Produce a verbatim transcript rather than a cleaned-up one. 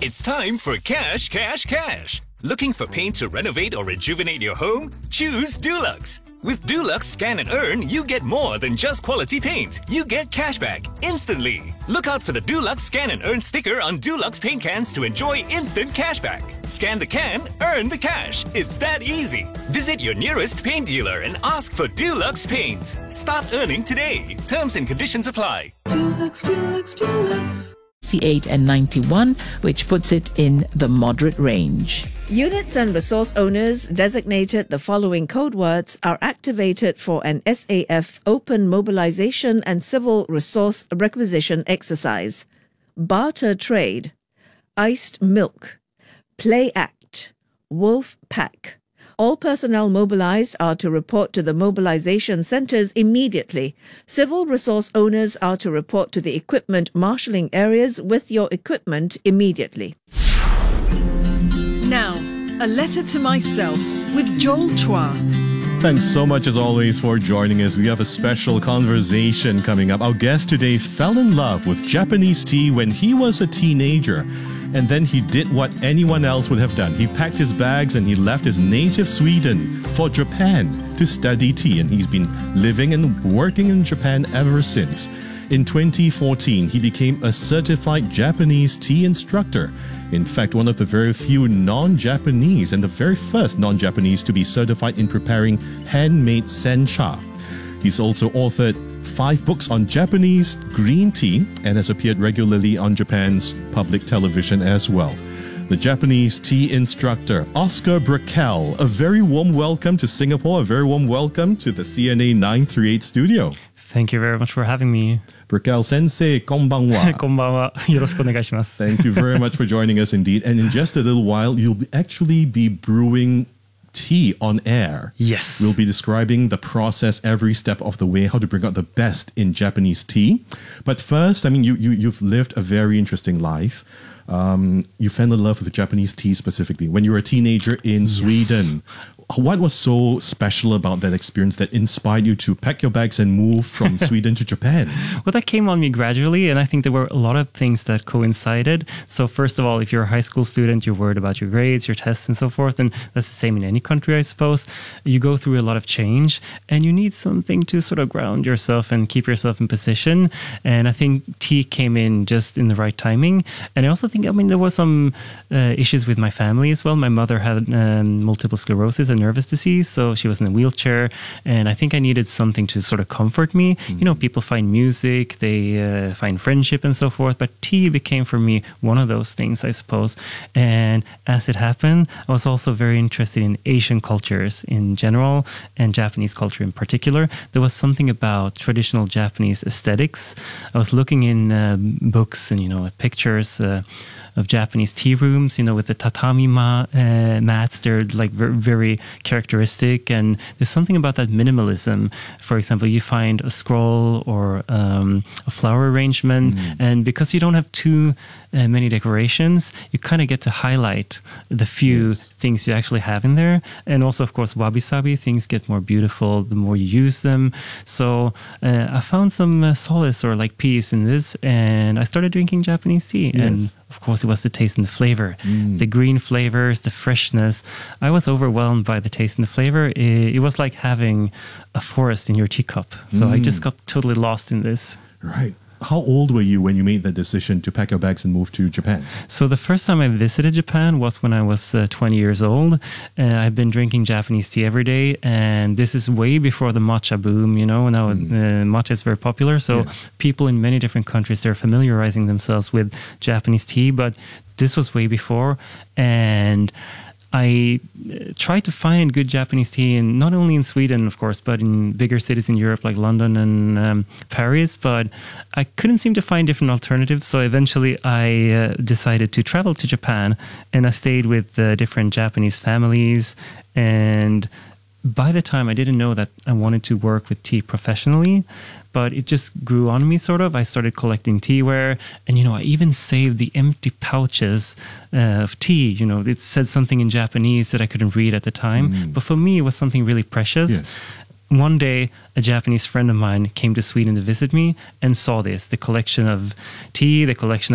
It's time for Cash, Cash, Cash. Looking for paint to renovate or rejuvenate your home? Choose Dulux. With Dulux Scan and Earn, you get more than just quality paint. You get cashback instantly. Look out for the Dulux Scan and Earn sticker on Dulux paint cans to enjoy instant cashback. Scan the can, earn the cash. It's that easy. Visit your nearest paint dealer and ask for Dulux Paint. Start earning today. Terms and conditions apply. Dulux, Dulux, Dulux. eight and ninety-one, which puts it in the moderate range. Units and resource owners designated the following code words are activated for an S A F open mobilization and civil resource requisition exercise. Barter trade, iced milk, play act, wolf pack. All personnel mobilized are to report to the mobilization centers immediately. Civil resource owners are to report to the equipment marshalling areas with your equipment immediately. Now, a letter to myself with Joel Chua. Thanks so much as always for joining us. We have a special conversation coming up. Our guest today fell in love with Japanese tea when he was a teenager. And then he did what anyone else would have done. He packed his bags and he left his native Sweden for Japan to study tea. And he's been living and working in Japan ever since. In twenty fourteen, he became a certified Japanese tea instructor. In fact, one of the very few non-Japanese and the very first non-Japanese to be certified in preparing handmade sencha. He's also authored five books on Japanese green tea and has appeared regularly on Japan's public television as well. The Japanese tea instructor, Oscar Brakel. A very warm welcome to Singapore, a very warm welcome to the C N A nine thirty-eight studio. Thank you very much for having me. Brakel sensei, konbanwa. Konbanwa. Yoroshiku onegaishimasu. Thank you very much for joining us indeed. And in just a little while, you'll actually be brewing tea on air. Yes. We'll be describing the process every step of the way, how to bring out the best in Japanese tea. But first, I mean, you, you, you've lived a very interesting life. Um, you fell in love with Japanese tea specifically when you were a teenager in Yes. Sweden. What was so special about that experience that inspired you to pack your bags and move from Sweden to Japan? Well, that came on me gradually, and I think there were a lot of things that coincided. So first of all, if you're a high school student, you're worried about your grades, your tests, and so forth, and that's the same in any country, I suppose. You go through a lot of change, and you need something to sort of ground yourself and keep yourself in position. And I think tea came in just in the right timing. And I also think, I mean, there was some uh, issues with my family as well. My mother had um, multiple sclerosis and nervous disease, so she was in a wheelchair, and I think I needed something to sort of comfort me. Mm-hmm. You know, people find music, they uh, find friendship and so forth, but tea became for me one of those things, I suppose. And as it happened, I was also very interested in Asian cultures in general and Japanese culture in particular. There was something about traditional Japanese aesthetics. I was looking in uh, books and, you know, pictures uh, of Japanese tea rooms, you know, with the tatami ma, uh, mats. They're like very, very characteristic, and there's something about that minimalism. For example, you find a scroll or um, a flower arrangement, mm. and because you don't have too uh, many decorations, you kind of get to highlight the few yes. things you actually have in there. And also, of course, wabi-sabi, things get more beautiful the more you use them. So uh, I found some uh, solace or like peace in this, and I started drinking Japanese tea. Yes. And of course, it was the taste and the flavor, mm. the green flavors, the freshness. I was overwhelmed by the taste and the flavor. It, it was like having a forest in your teacup. So mm. I just got totally lost in this. Right. How old were you when you made the decision to pack your bags and move to Japan? So the first time I visited Japan was when I was uh, twenty years old. Uh, I've been drinking Japanese tea every day, and this is way before the matcha boom. You know, now mm. uh, matcha is very popular. So yes. people in many different countries, they're familiarizing themselves with Japanese tea, but this was way before. And I tried to find good Japanese tea, in, not only in Sweden, of course, but in bigger cities in Europe like London and um, Paris. But I couldn't seem to find different alternatives. So eventually I uh, decided to travel to Japan, and I stayed with uh, different Japanese families. And by the time, I didn't know that I wanted to work with tea professionally, but it just grew on me, sort of. I started collecting teaware, and, you know, I even saved the empty pouches uh, of tea. You know, it said something in Japanese that I couldn't read at the time, mm. but for me, it was something really precious. Yes. One day, a Japanese friend of mine came to Sweden to visit me and saw this, the collection of tea, the collection